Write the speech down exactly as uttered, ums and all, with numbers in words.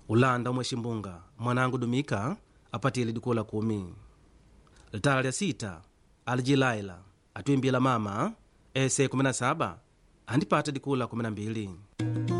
ulanda umwe ximbunga mwanangu Dumika apatile dikula kumi. Litala lya sita alijilaila atwimbila mama ese kumi na saba andipata dikula kumi na mbili.